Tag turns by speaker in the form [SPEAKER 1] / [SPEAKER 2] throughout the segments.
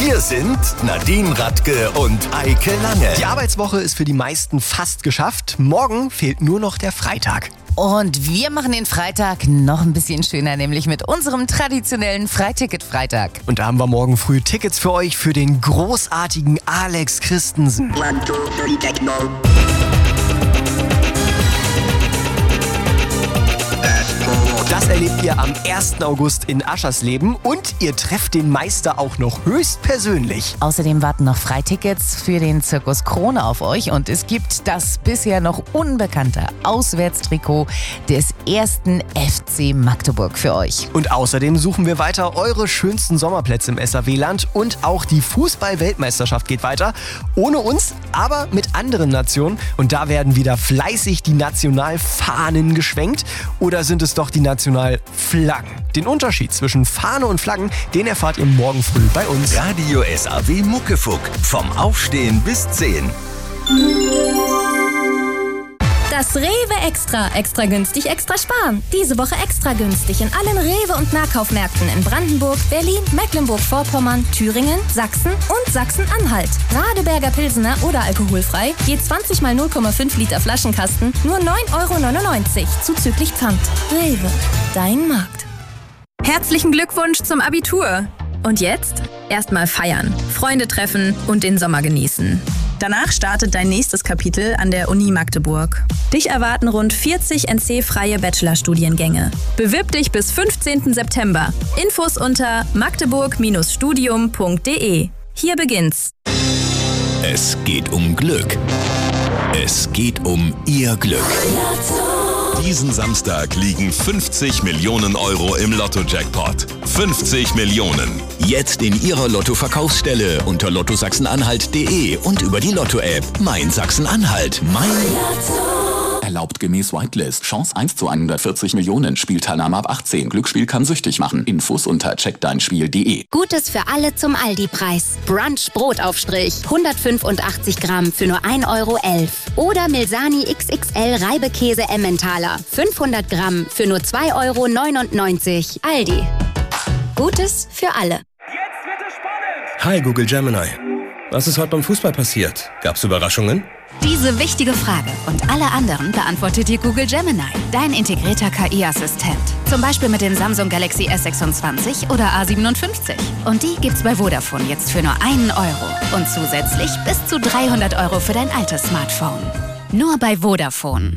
[SPEAKER 1] Hier sind Nadine Radke und Eike Lange.
[SPEAKER 2] Die Arbeitswoche ist für die meisten fast geschafft. Morgen fehlt nur noch der Freitag.
[SPEAKER 3] Und wir machen den Freitag noch ein bisschen schöner, nämlich mit unserem traditionellen Freiticket-Freitag.
[SPEAKER 2] Und da haben wir morgen früh Tickets für euch für den großartigen Alex Christensen. Das erlebt ihr am 1. August in Aschersleben und ihr trefft den Meister auch noch höchstpersönlich.
[SPEAKER 3] Außerdem warten noch Freitickets für den Zirkus Krone auf euch und es gibt das bisher noch unbekannte Auswärtstrikot des 1. FC Magdeburg für euch.
[SPEAKER 2] Und außerdem suchen wir weiter eure schönsten Sommerplätze im SAW-Land und auch die Fußball-Weltmeisterschaft geht weiter. Ohne uns, aber mit anderen Nationen. Und da werden wieder fleißig die Nationalfahnen geschwenkt. Oder sind es doch die Nationalflaggen? Den Unterschied zwischen Fahne und Flaggen, den erfahrt ihr morgen früh bei uns.
[SPEAKER 1] Radio SAW Muckefuck. Vom Aufstehen bis 10.
[SPEAKER 4] Das Rewe Extra. Extra günstig, extra sparen. Diese Woche extra günstig in allen Rewe- und Nahkaufmärkten in Brandenburg, Berlin, Mecklenburg-Vorpommern, Thüringen, Sachsen und Sachsen-Anhalt. Radeberger Pilsener oder alkoholfrei, je 20 mal 0,5 Liter Flaschenkasten, nur 9,99 € zuzüglich Pfand. Rewe, dein Markt.
[SPEAKER 5] Herzlichen Glückwunsch zum Abitur. Und jetzt? Erstmal feiern, Freunde treffen und den Sommer genießen. Danach startet dein nächstes Kapitel an der Uni Magdeburg. Dich erwarten rund 40 NC-freie Bachelorstudiengänge. Bewirb dich bis 15. September. Infos unter magdeburg-studium.de. Hier beginnt's.
[SPEAKER 1] Es geht um Glück. Es geht um Ihr Glück. Diesen Samstag liegen 50 Millionen € im Lotto-Jackpot. 50 Millionen. Jetzt in Ihrer Lotto-Verkaufsstelle unter lottosachsen-anhalt.de und über die Lotto-App. Mein Sachsen-Anhalt. Mein Lotto.
[SPEAKER 6] Erlaubt gemäß Whitelist. Chance 1 zu 140 Millionen. Spielteilnahme ab 18. Glücksspiel kann süchtig machen. Infos unter checkdeinspiel.de.
[SPEAKER 7] Gutes für alle zum Aldi-Preis. Brunch Brotaufstrich. 185 Gramm für nur 1,11 €. Oder Milsani XXL Reibekäse Emmentaler. 500 Gramm für nur 2,99 €. Aldi. Gutes für alle.
[SPEAKER 8] Jetzt wird es spannend!
[SPEAKER 9] Hi Google Gemini. Was ist heute beim Fußball passiert? Gab's Überraschungen?
[SPEAKER 10] Diese wichtige Frage und alle anderen beantwortet dir Google Gemini, dein integrierter KI-Assistent. Zum Beispiel mit dem Samsung Galaxy S26 oder A57. Und die gibt's bei Vodafone jetzt für nur 1 € und zusätzlich bis zu 300 € für dein altes Smartphone. Nur bei Vodafone.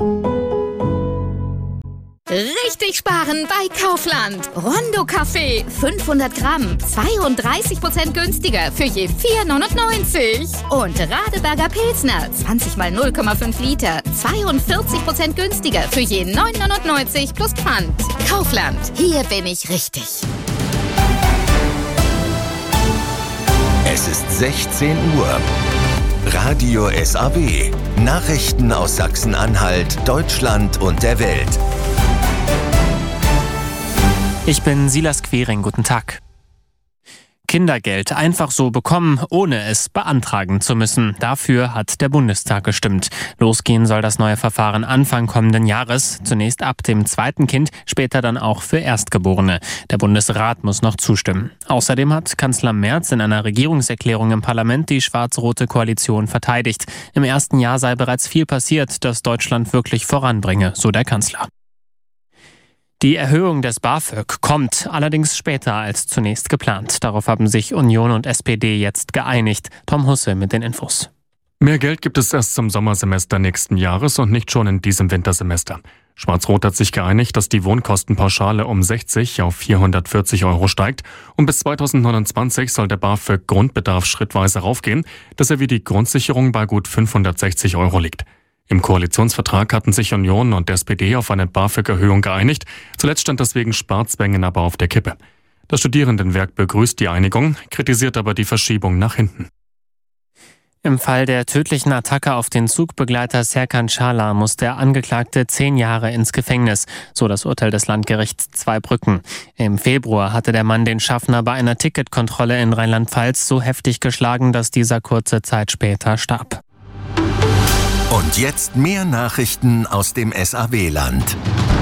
[SPEAKER 4] Richtig sparen bei Kaufland. Rondo Kaffee, 500 Gramm, 32% günstiger für je 4,99 €. Und Radeberger Pilsner, 20 mal 0,5 Liter, 42% günstiger für je 9,99 € plus Pfand. Kaufland, hier bin ich richtig.
[SPEAKER 1] Es ist 16 Uhr. Radio SAW. Nachrichten aus Sachsen-Anhalt, Deutschland und der Welt.
[SPEAKER 11] Ich bin Silas Quering, guten Tag. Kindergeld einfach so bekommen, ohne es beantragen zu müssen. Dafür hat der Bundestag gestimmt. Losgehen soll das neue Verfahren Anfang kommenden Jahres. Zunächst ab dem zweiten Kind, später dann auch für Erstgeborene. Der Bundesrat muss noch zustimmen. Außerdem hat Kanzler Merz in einer Regierungserklärung im Parlament die schwarz-rote Koalition verteidigt. Im ersten Jahr sei bereits viel passiert, das Deutschland wirklich voranbringe, so der Kanzler. Die Erhöhung des BAföG kommt allerdings später als zunächst geplant. Darauf haben sich Union und SPD jetzt geeinigt. Tom Husse mit den Infos.
[SPEAKER 12] Mehr Geld gibt es erst zum Sommersemester nächsten Jahres und nicht schon in diesem Wintersemester. Schwarz-Rot hat sich geeinigt, dass die Wohnkostenpauschale um 60 auf 440 € steigt und bis 2029 soll der BAföG-Grundbedarf schrittweise raufgehen, dass er wie die Grundsicherung bei gut 560 € liegt. Im Koalitionsvertrag hatten sich Union und SPD auf eine BAföG-Erhöhung geeinigt. Zuletzt stand das wegen Sparzwängen aber auf der Kippe. Das Studierendenwerk begrüßt die Einigung, kritisiert aber die Verschiebung nach hinten.
[SPEAKER 11] Im Fall der tödlichen Attacke auf den Zugbegleiter Serkan Çağlar muss der Angeklagte 10 Jahre ins Gefängnis, so das Urteil des Landgerichts Zweibrücken. Im Februar hatte der Mann den Schaffner bei einer Ticketkontrolle in Rheinland-Pfalz so heftig geschlagen, dass dieser kurze Zeit später starb.
[SPEAKER 1] Und jetzt mehr Nachrichten aus dem SAW-Land.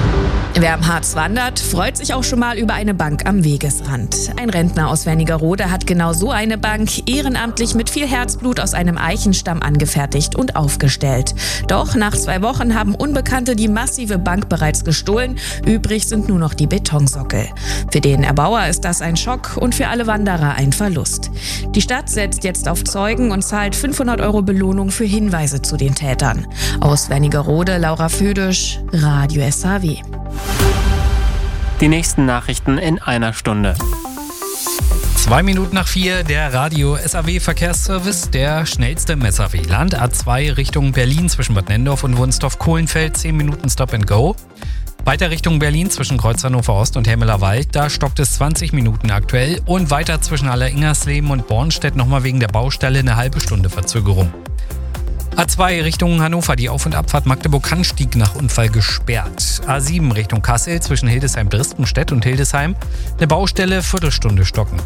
[SPEAKER 5] Wer am Harz wandert, freut sich auch schon mal über eine Bank am Wegesrand. Ein Rentner aus Wernigerode hat genau so eine Bank ehrenamtlich mit viel Herzblut aus einem Eichenstamm angefertigt und aufgestellt. Doch nach 2 Wochen haben Unbekannte die massive Bank bereits gestohlen. Übrig sind nur noch die Betonsockel. Für den Erbauer ist das ein Schock und für alle Wanderer ein Verlust. Die Stadt setzt jetzt auf Zeugen und zahlt 500 € Belohnung für Hinweise zu den Tätern. Aus Wernigerode, Laura Födisch, Radio SAW.
[SPEAKER 11] Die nächsten Nachrichten in einer Stunde.
[SPEAKER 13] 2 Minuten nach 4, der Radio SAW Verkehrsservice, der schnellste im SAW-Land. A2 Richtung Berlin zwischen Bad Nennendorf und Wunstorf-Kohlenfeld, 10 Minuten Stop and Go. Weiter Richtung Berlin zwischen Kreuz Hannover Ost und Helmeler Wald, da stockt es 20 Minuten aktuell. Und weiter zwischen Aller-Ingersleben und Bornstedt nochmal wegen der Baustelle eine halbe Stunde Verzögerung. A2 Richtung Hannover, die Auf- und Abfahrt Magdeburg-Cannstieg nach Unfall gesperrt. A7 Richtung Kassel zwischen Hildesheim-Drispenstedt und Hildesheim, eine Baustelle, Viertelstunde stockend.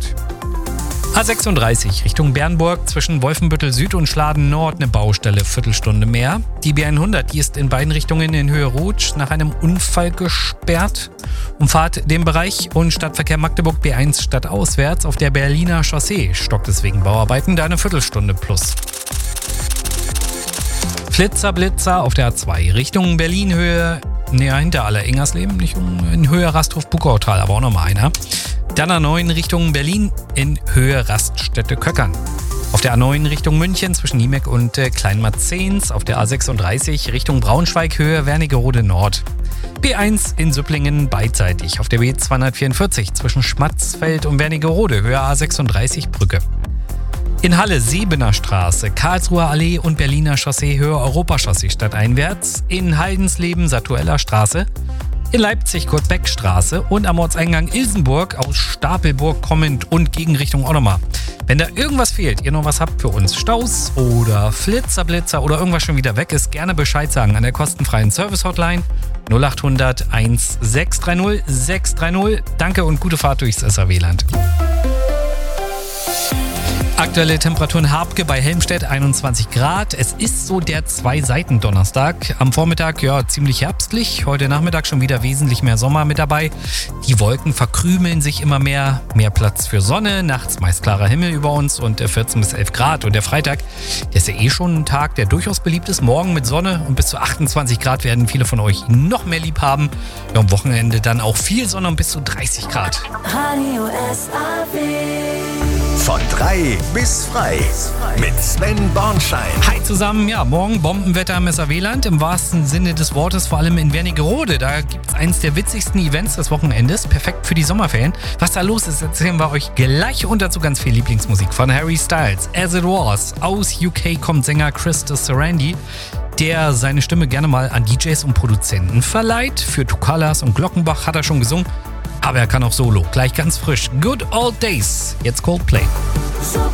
[SPEAKER 13] A36 Richtung Bernburg zwischen Wolfenbüttel Süd und Schladen Nord, eine Baustelle, Viertelstunde mehr. Die B100, die ist in beiden Richtungen in Höhe Rutsch nach einem Unfall gesperrt. Umfahrt den Bereich und Stadtverkehr Magdeburg B1 stadtauswärts auf der Berliner Chaussee stockt es wegen Bauarbeiten, da eine Viertelstunde plus. Blitzer auf der A2 Richtung Berlin-Höhe, hinter Aller-Ingersleben, nicht in Höhe Rasthof-Buckautal, aber auch nochmal einer. Dann A9 Richtung Berlin in Höhe Raststätte-Köckern. Auf der A9 Richtung München zwischen Niemeck und Kleinmarzens. Auf der A36 Richtung Braunschweig Höhe Wernigerode Nord. B1 in Süpplingen beidseitig. Auf der B244 zwischen Schmatzfeld und Wernigerode Höhe A36 Brücke. In Halle Sebener Straße, Karlsruher Allee und Berliner Chaussee Höhe Europachaussee stadteinwärts. In Haldensleben Satueller Straße. In Leipzig Kurt-Beck-Straße und am Ortseingang Ilsenburg aus Stapelburg kommend und Gegenrichtung auch nochmal. Wenn da irgendwas fehlt, ihr noch was habt für uns, Staus oder Blitzer oder irgendwas schon wieder weg ist, gerne Bescheid sagen an der kostenfreien Service-Hotline 0800 1630 630. Danke und gute Fahrt durchs SAW-Land. Aktuelle Temperaturen Habke bei Helmstedt 21 Grad. Es ist so der Zwei-Seiten-Donnerstag. Am Vormittag ziemlich herbstlich. Heute Nachmittag schon wieder wesentlich mehr Sommer mit dabei. Die Wolken verkrümeln sich immer mehr. Mehr Platz für Sonne. Nachts meist klarer Himmel über uns und 14 bis 11 Grad. Und der Freitag, der ist ja schon ein Tag, der durchaus beliebt ist. Morgen mit Sonne und bis zu 28 Grad werden viele von euch noch mehr lieb haben. Ja, am Wochenende dann auch viel Sonne und bis zu 30 Grad.
[SPEAKER 14] Radio SAW.
[SPEAKER 1] Von 3 bis frei mit Sven Bornschein.
[SPEAKER 13] Hi zusammen, ja, morgen Bombenwetter im SAW-Land, im wahrsten Sinne des Wortes, vor allem in Wernigerode. Da gibt es eins der witzigsten Events des Wochenendes, perfekt für die Sommerferien. Was da los ist, erzählen wir euch gleich und dazu ganz viel Lieblingsmusik von Harry Styles. As It Was. Aus UK kommt Sänger Chris Sarandon, der seine Stimme gerne mal an DJs und Produzenten verleiht. Für Tukalas und Glockenbach hat er schon gesungen. Aber er kann auch solo. Gleich ganz frisch. Good Old Days. Jetzt Coldplay.